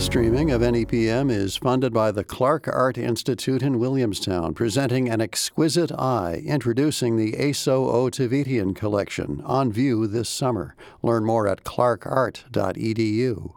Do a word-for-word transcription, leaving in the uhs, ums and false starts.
streaming of N E P M is funded by the Clark Art Institute in Williamstown, presenting An Exquisite Eye, introducing the Aso Ottavitian collection, on view this summer. Learn more at clark art dot e d u.